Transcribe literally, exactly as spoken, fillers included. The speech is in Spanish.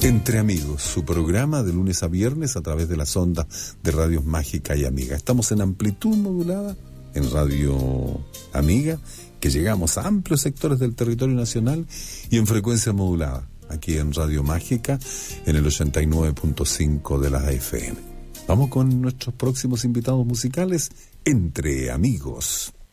Entre Amigos, su programa de lunes a viernes a través de las ondas de Radios Mágica y Amiga. Estamos en amplitud modulada en Radio Amiga, que llegamos a amplios sectores del territorio nacional, y en frecuencia modulada, aquí en Radio Mágica, en el ochenta y nueve punto cinco de la F M. Vamos con nuestros próximos invitados musicales, Entre Amigos.